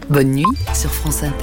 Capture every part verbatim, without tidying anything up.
Bonne nuit sur France Inter.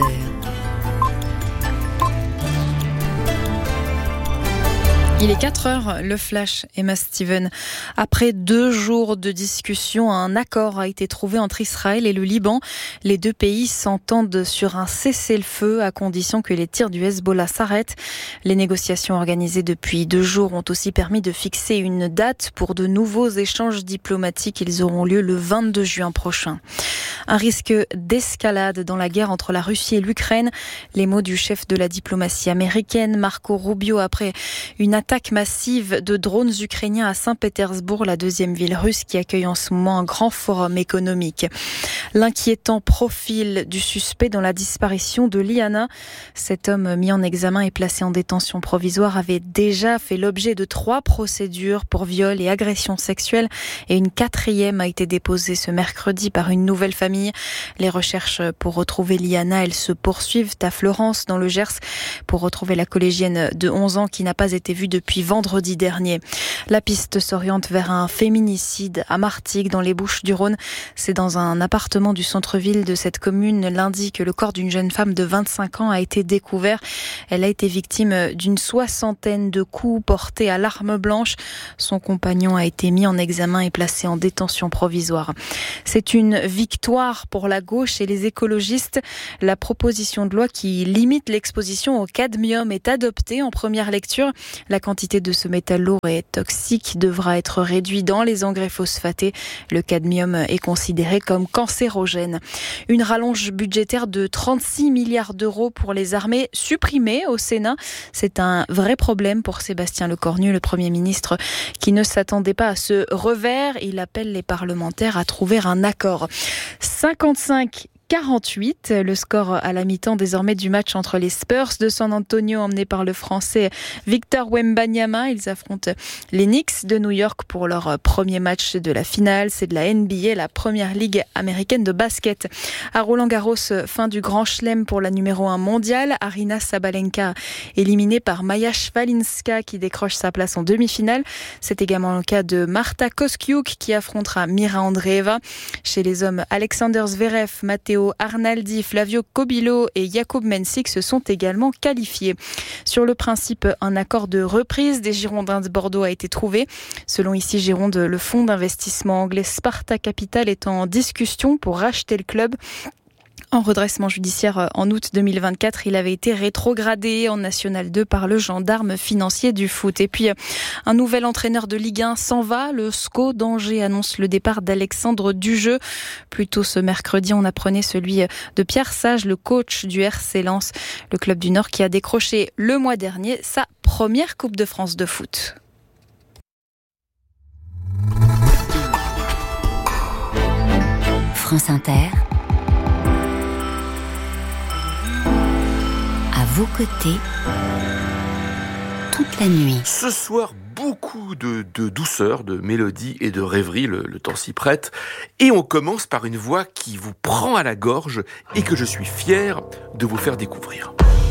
Il est quatre heures, le flash, Emma Steven. Après deux jours de discussion, un accord a été trouvé entre Israël et le Liban. Les deux pays s'entendent sur un cessez-le-feu à condition que les tirs du Hezbollah s'arrêtent. Les négociations organisées depuis deux jours ont aussi permis de fixer une date pour de nouveaux échanges diplomatiques. Ils auront lieu le vingt-deux juin prochain. Un risque d'escalade dans la guerre entre la Russie et l'Ukraine. Les mots du chef de la diplomatie américaine, Marco Rubio, après une attaque massive de drones ukrainiens à Saint-Pétersbourg, la deuxième ville russe qui accueille en ce moment un grand forum économique. L'inquiétant profil du suspect dans la disparition de Liana. Cet homme mis en examen et placé en détention provisoire avait déjà fait l'objet de trois procédures pour viol et agression sexuelle et une quatrième a été déposée ce mercredi par une nouvelle famille. Les recherches pour retrouver Liana, elles se poursuivent à Florence dans le Gers pour retrouver la collégienne de onze ans qui n'a pas été vue depuis vendredi dernier. La piste s'oriente vers un féminicide à Martigues dans les Bouches-du-Rhône. C'est dans un appartement du centre-ville de cette commune lundi que le corps d'une jeune femme de vingt-cinq ans a été découvert. Elle a été victime d'une soixantaine de coups portés à l'arme blanche. Son compagnon a été mis en examen et placé en détention provisoire. C'est une victoire pour la gauche et les écologistes. La proposition de loi qui limite l'exposition au cadmium est adoptée en première lecture. La quantité de ce métal lourd et toxique devra être réduite dans les engrais phosphatés. Le cadmium est considéré comme cancérogène. Une rallonge budgétaire de trente-six milliards d'euros pour les armées supprimée au Sénat. C'est un vrai problème pour Sébastien Lecornu, le Premier ministre, qui ne s'attendait pas à ce revers. Il appelle les parlementaires à trouver un accord. cinquante-cinq quarante-huit, le score à la mi-temps désormais du match entre les Spurs de San Antonio emmenés par le Français Victor Wembanyama. Ils affrontent les Knicks de New York pour leur premier match de la finale. C'est de la N B A, la première ligue américaine de basket. À Roland-Garros, fin du Grand Chelem pour la numéro un mondiale. Aryna Sabalenka éliminée par Maja Svalinska qui décroche sa place en demi-finale. C'est également le cas de Marta Kostyuk qui affrontera Mira Andreeva. Chez les hommes, Alexander Zverev, Matteo Arnaldi, Flavio Cobillo et Jakub Mensik se sont également qualifiés. Sur le principe, un accord de reprise des Girondins de Bordeaux a été trouvé. Selon Ici Gironde, le fonds d'investissement anglais Sparta Capital est en discussion pour racheter le club. En redressement judiciaire en août deux mille vingt-quatre, il avait été rétrogradé en National deux par le gendarme financier du foot. Et puis, un nouvel entraîneur de Ligue un s'en va. Le S C O d'Angers annonce le départ d'Alexandre Dujeu. Plus tôt ce mercredi, on apprenait celui de Pierre Sage, le coach du R C Lens, le club du Nord qui a décroché le mois dernier sa première Coupe de France de foot. France Inter. À vos côtés, toute la nuit. Ce soir, beaucoup de, de douceur, de mélodie et de rêverie, le, le temps s'y prête. Et on commence par une voix qui vous prend à la gorge et que je suis fier de vous faire découvrir.